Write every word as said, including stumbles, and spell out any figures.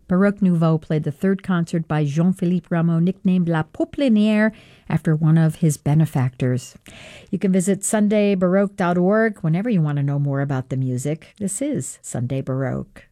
Baroque Nouveau played the third concert by Jean-Philippe Rameau, nicknamed La Poplinière, after one of his benefactors. You can visit sunday baroque dot org whenever you want to know more about the music. This is Sunday Baroque.